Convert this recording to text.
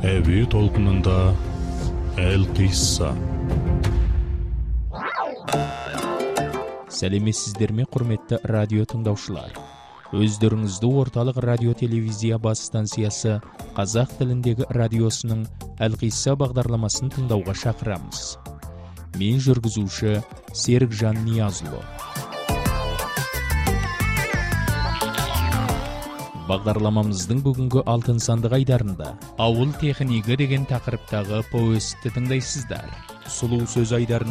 Әуе толқынында Әл-Қисса. Сәлеметсіздер ме, құрметті радио тыңдаушылар. Өздеріңізді орталық радио-телевизия бас станциясы қазақ тіліндегі радиосының Әл-Қисса бағдарламасын тыңдауға шақырамыз. Мен жүргізуші Серікжан Ниязұлы. Бағдарламамыздың бүгінгі алтын сандық айдарында ауыл технигі деген тақырыптағы повестті тыңдайсыздар. Сұлу сөз айдарының